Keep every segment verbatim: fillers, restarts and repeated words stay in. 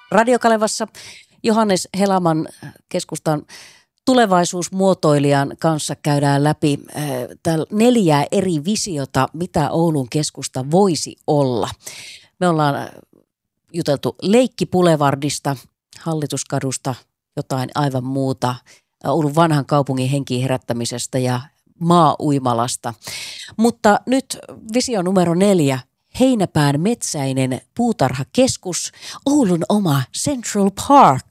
Radio Kalevassa Johannes Helaman keskustan tulevaisuusmuotoilijan kanssa käydään läpi äh, neljää eri visiota, mitä Oulun keskusta voisi olla. Me ollaan juteltu Leikkipulevardista, Hallituskadusta, jotain aivan muuta, Oulun vanhan kaupungin henkiin herättämisestä ja maa-uimalasta. Mutta nyt visio numero neljä. Heinäpään metsäinen puutarhakeskus, Oulun oma Central Park.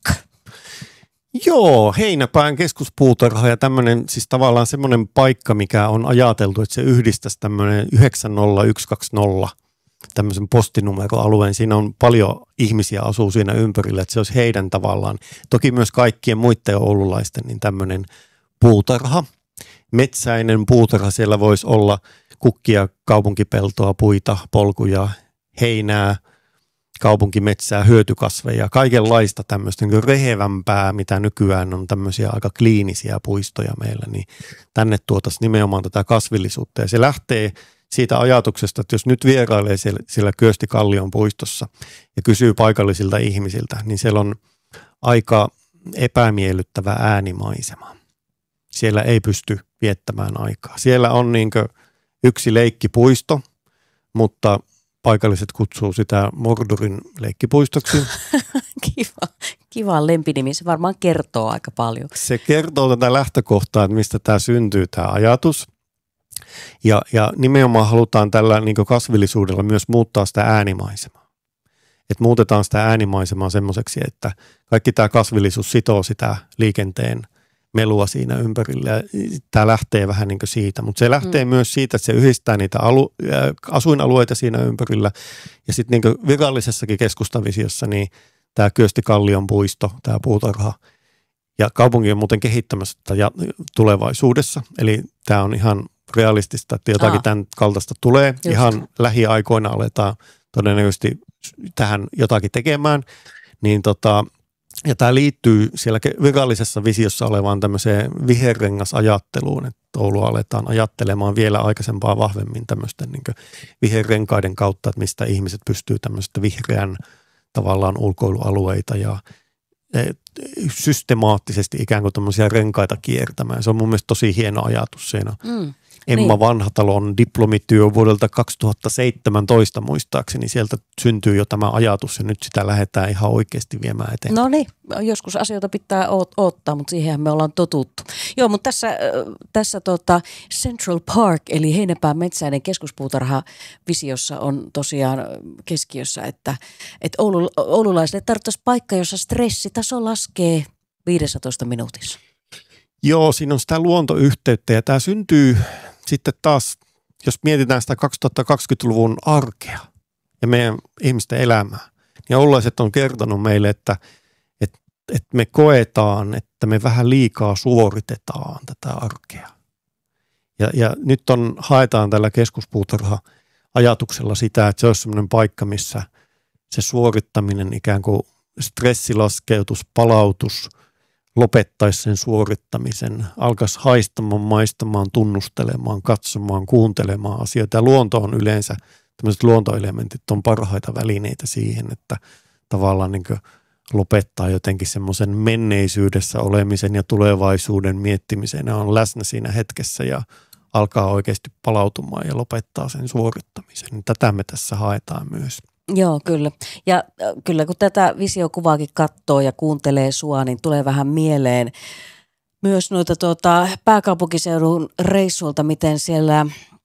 Joo, Heinäpään keskuspuutarha ja tämmöinen, siis tavallaan semmoinen paikka, mikä on ajateltu, että se yhdistäisi tämmöinen yhdeksän nolla yksi kaksi nolla, tämmöisen postinumeroalueen. Siinä on paljon ihmisiä asuu siinä ympärillä, että se olisi heidän tavallaan, toki myös kaikkien muiden oululaisten, niin tämmöinen puutarha. Metsäinen puutarha, siellä voisi olla kukkia, kaupunkipeltoa, puita, polkuja, heinää, kaupunkimetsää, hyötykasveja, kaikenlaista tämmöistä niin rehevämpää, mitä nykyään on tämmöisiä aika kliinisiä puistoja meillä, niin tänne tuotaisiin nimenomaan tätä kasvillisuutta. Ja se lähtee siitä ajatuksesta, että jos nyt vierailee siellä, siellä Kyösti Kallion puistossa ja kysyy paikallisilta ihmisiltä, niin siellä on aika epämiellyttävä äänimaisema. Siellä ei pysty viettämään aikaa. Siellä on niin kuin yksi leikkipuisto, mutta paikalliset kutsuu sitä Mordurin leikkipuistoksi. Kiva, kiva lempinimi. Se varmaan kertoo aika paljon. Se kertoo tätä lähtökohtaa, että mistä tämä syntyy, tämä ajatus. Ja, ja nimenomaan halutaan tällä niin kuin kasvillisuudella myös muuttaa sitä äänimaisemaa. Että muutetaan sitä äänimaisemaa semmoiseksi, että kaikki tämä kasvillisuus sitoo sitä liikenteen melua siinä ympärillä. Ja tämä lähtee vähän niin kuin siitä, mutta se lähtee mm. myös siitä, että se yhdistää niitä alu, äh, asuinalueita siinä ympärillä. Ja sitten niin kuin virallisessakin keskustavisiossa, niin tämä Kyösti Kallion puisto, tämä puutarha, ja kaupunki on muuten kehittämässä tätä tulevaisuudessa. Eli tämä on ihan realistista, että jotakin Aa. tämän kaltaista tulee. Just. Ihan lähiaikoina aletaan todennäköisesti tähän jotakin tekemään. Niin tota, ja tämä liittyy siellä virallisessa visiossa olevaan tämmöiseen viherrengasajatteluun, että Oulua aletaan ajattelemaan vielä aikaisempaa vahvemmin tämmöisten niin kuin viherrenkaiden kautta, että mistä ihmiset pystyy tämmöistä vihreän tavallaan ulkoilualueita ja systemaattisesti ikään kuin tämmöisiä renkaita kiertämään. Se on mun mielestä tosi hieno ajatus siinä. Mm. Emma niin. Vanhatalon diplomityö vuodelta kaksituhattaseitsemäntoista muistaakseni. Sieltä syntyy jo tämä ajatus ja nyt sitä lähdetään ihan oikeasti viemään eteenpäin. No niin, joskus asioita pitää odottaa, mutta siihen me ollaan totuttu. Joo, mutta tässä, tässä tota Central Park eli Heinäpään metsäinen keskuspuutarha visiossa on tosiaan keskiössä, että, että Oulu, oululaisille tarvittaisiin paikka, jossa stressitaso laskee viidessätoista minuutissa. Joo, siinä on sitä luontoyhteyttä ja tämä syntyy sitten taas, jos mietitään sitä kaksituhattakaksikymmentäluvun arkea ja meidän ihmisten elämää, niin oululaiset on kertonut meille, että, että, että me koetaan, että me vähän liikaa suoritetaan tätä arkea. Ja, ja nyt on, haetaan tällä keskuspuutarha-ajatuksella sitä, että se olisi sellainen paikka, missä se suorittaminen ikään kuin stressilaskeutus, palautus, lopettaisi sen suorittamisen, alkaisi haistamaan, maistamaan, tunnustelemaan, katsomaan, kuuntelemaan asioita. Ja luonto on yleensä, tämmöiset luontoelementit on parhaita välineitä siihen, että tavallaan niin kuin lopettaa jotenkin semmoisen menneisyydessä olemisen ja tulevaisuuden miettimisen. Ja on läsnä siinä hetkessä ja alkaa oikeasti palautumaan ja lopettaa sen suorittamisen. Tätä me tässä haetaan myös. Joo, kyllä. Ja kyllä kun tätä visiokuvaakin katsoo ja kuuntelee sua, niin tulee vähän mieleen myös noita tuota, pääkaupunkiseudun reissuilta, miten siellä,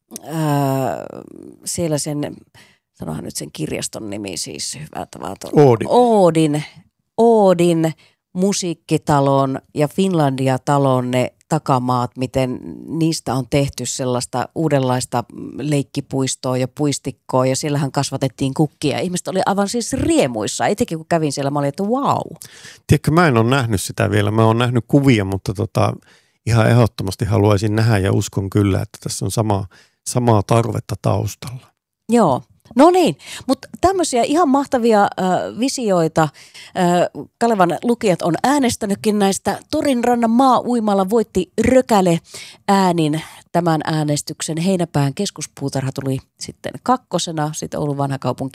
ää, siellä sen, sanohan nyt sen kirjaston nimi siis hyvä tavalla. Oodin. Oodin, Oodin musiikkitalon ja Finlandia-talon ne takamaat, miten niistä on tehty sellaista uudenlaista leikkipuistoa ja puistikkoa ja siellähän kasvatettiin kukkia. Ihmiset oli aivan siis riemuissa. Etenkin kun kävin siellä, mä olin, että wow. Tiedätkö, mä en ole nähnyt sitä vielä. Mä oon nähnyt kuvia, mutta tota, ihan ehdottomasti haluaisin nähdä ja uskon kyllä, että tässä on sama, samaa tarvetta taustalla. Joo. No niin, mutta tämmöisiä ihan mahtavia äh, visioita äh, Kalevan lukijat on äänestänytkin näistä. Torinrannan maa-uimalla voitti Rökäle äänin tämän äänestyksen. Heinäpään keskuspuutarha tuli sitten kakkosena, sitten Oulun vanhakaupunki